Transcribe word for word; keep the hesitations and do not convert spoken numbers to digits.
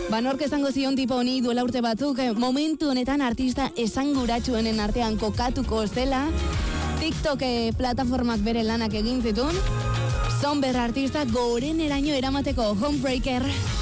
Banork esango zion tipo honi duela urte batzuk, momentu honetan artista esanguratsuenen artean kokatuko zela, TikTok eh, plataformak bere lanak egin zitun, Somber artista goreneraino eramateko Homebreaker.